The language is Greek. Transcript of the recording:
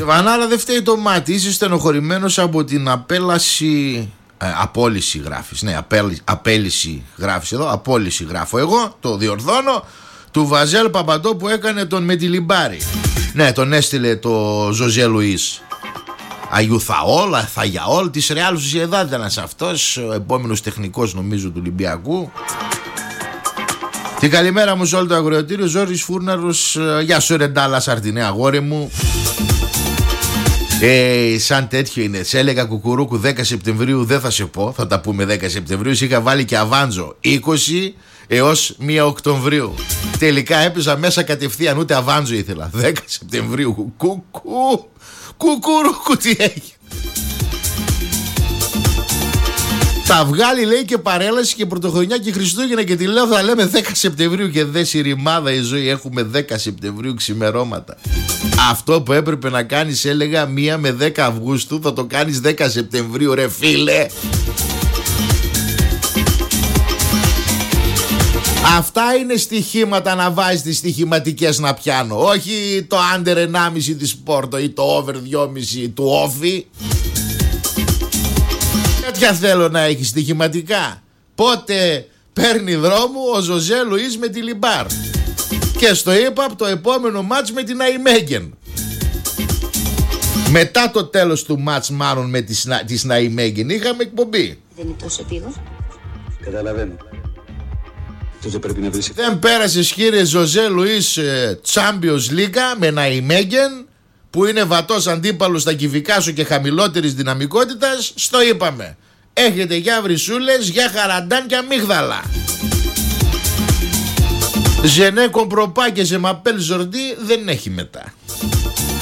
Βανάρα, δεν φταίει το μάτι. Είσαι στενοχωρημένος από την απέλαση. Απόλυση γράφεις. Ναι, απέλυση γράφεις εδώ. Απόλυση γράφω εγώ. Το διορθώνω. Του Βαζέλ Παπαντό που έκανε τον Μετιλιμπάρη. Ναι, τον έστειλε το Ζωζέ Λουίς. Αγιουθαόλ, Αθαγιαόλ της Ρεάλ Σοσιεδάδ ήταν αυτός, ο επόμενος τεχνικός νομίζω του Ολυμπιακού. Την καλημέρα μου σε όλο το αγροατήριο. Ζόρις Φούρναρος. Γεια σου ρε Ντάλα Σαρτινέ αγόρι μου. Σαν τέτοιο είναι. Σε έλεγα κουκουρούκου 10 Σεπτεμβρίου δεν θα σε πω. Θα τα πούμε 10 Σεπτεμβρίου. Είχα βάλει και αβάντζο 20 έως 1 Οκτωβρίου. Τελικά έπαιζα μέσα κατευθείαν. Ούτε αβάντζο ήθελα. 10 Σεπτεμβρίου. Κουκουρούκου τι έχει. Θα βγάλει λέει και παρέλαση και Πρωτοχρονιά και Χριστούγεννα και τη λέω θα λέμε 10 Σεπτεμβρίου και δε σιρημάδα η ζωή. Έχουμε 10 Σεπτεμβρίου ξημερώματα. Αυτό που έπρεπε να κάνεις έλεγα 1 με 10 Αυγούστου θα το κάνεις 10 Σεπτεμβρίου ρε φίλε. Αυτά είναι στοιχήματα να βάζεις τις στοιχηματικές να πιάνω. Όχι το under 1,5 της Πόρτο ή το over 2,5 του Όφι. Τέτοια θέλω να έχει στοιχηματικά. Πότε παίρνει δρόμο ο Ζωζέ Λουίς με τη Λιμπάρ. Και στο είπα το επόμενο μάτς με την Ναϊμέγεν. Μετά το τέλος του μάτς μάλλον με της Ναϊμέγεν είχαμε εκπομπή. Δεν είναι τόσο επίγον. Καταλαβαίνω. Δεν πέρασες κύριε Ζωζέ Λουίς Champions League με Ναϊμέγεν που είναι βατός αντίπαλος στα κυβικά σου και χαμηλότερης δυναμικότητας. Στο είπαμε. Έχετε για βρυσούλες, για χαραντάν και αμύγδαλα. Ζενέ κομπροπά και ζεμαπέλ ζορντί δεν έχει μετά.